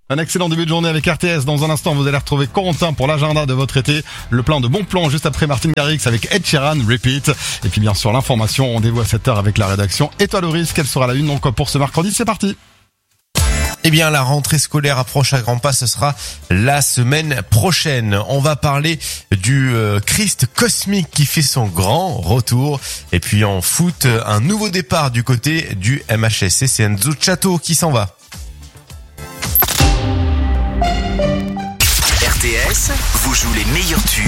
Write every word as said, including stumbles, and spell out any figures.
Un excellent début de journée avec R T S. Dans un instant, vous allez retrouver Corentin pour l'agenda de votre été. Le plan de bons plans juste après Martin Garrix avec Ed Sheeran, Repeat. Et puis bien sûr, l'information. Rendez-vous à sept heures avec la rédaction. Et toi, Loris, quelle sera la une donc pour ce mercredi? C'est parti. Eh bien, la rentrée scolaire approche à grands pas, ce sera la semaine prochaine. On va parler du euh, Christ cosmique qui fait son grand retour. Et puis en foot, un nouveau départ du côté du M H S C. C'est Enzo Chato qui s'en va. R T S vous joue les meilleurs tubes